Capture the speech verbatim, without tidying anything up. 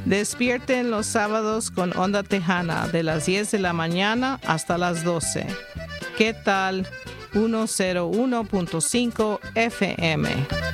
Despierten los sábados con Onda Tejana de las diez de la mañana hasta las doce. ¿Qué tal? ciento uno punto cinco F M.